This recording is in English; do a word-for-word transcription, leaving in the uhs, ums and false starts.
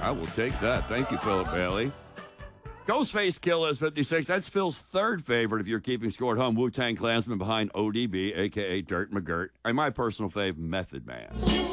I will take that. Thank you, Philip Bailey. Ghostface Killah is fifty-six. That's Phil's third favorite if you're keeping score at home. Wu-Tang Klansman behind O D B, a k a. Dirt McGirt. And my personal fave, Method Man.